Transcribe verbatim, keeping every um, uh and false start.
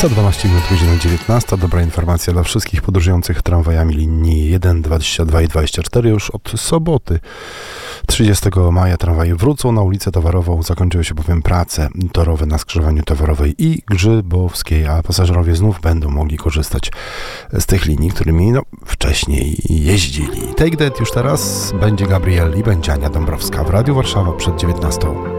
Za dwanaście minut, godzina dziewiętnasta. Dobra informacja dla wszystkich podróżujących tramwajami linii jeden, dwadzieścia dwa i dwadzieścia cztery. Już od soboty trzydziestego maja tramwaje wrócą na ulicę Towarową. Zakończyły się bowiem prace torowe na skrzyżowaniu Towarowej i Grzybowskiej, a pasażerowie znów będą mogli korzystać z tych linii, którymi no, wcześniej jeździli. Take That już teraz, będzie Gabriel i będzie Ania Dąbrowska w Radiu Warszawa przed dziewiętnastą.